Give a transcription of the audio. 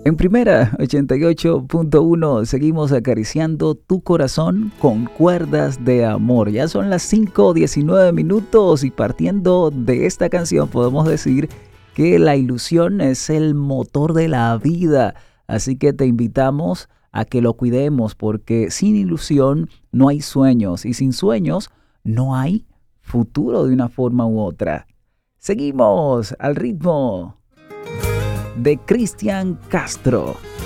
En Primera 88.1 seguimos acariciando tu corazón con cuerdas de amor. Ya son las 5:19 minutos y partiendo de esta canción podemos decir que la ilusión es el motor de la vida. Así que te invitamos a que lo cuidemos porque sin ilusión no hay sueños y sin sueños no hay futuro de una forma u otra. Seguimos al ritmo de Cristian Castro.